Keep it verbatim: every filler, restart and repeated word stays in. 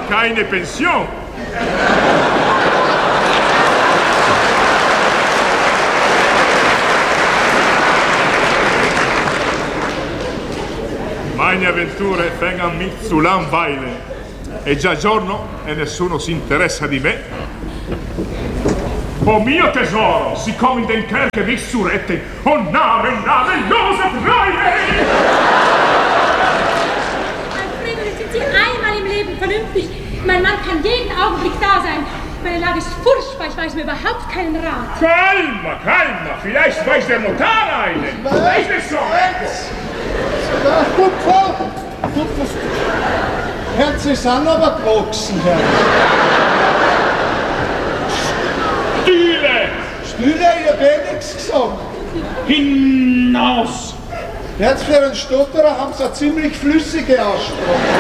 keine Pension. Meine avventure vengono mi zu langweilen. È già giorno e nessuno si interessa di me. O mio tesoro, si kommen den Kerker mich zu retten. O Name, namenlose Freunde! Alfredo, sind Sie einmal im Leben vernünftig? Mein Mann kann jeden Augenblick da sein. Meine Lage ist furchtbar, ich weiß mir überhaupt keinen Rat. Calma, calma, vielleicht weiß der Notar einen. Weiß es so. Ja, gut, Frau. Gut, das Herz ist aber gewachsen, Herr. Stühle! Stühle, ich hab eh nichts gesagt. Hinaus! Jetzt für einen Stotterer haben sie eine ziemlich flüssige Aussprache.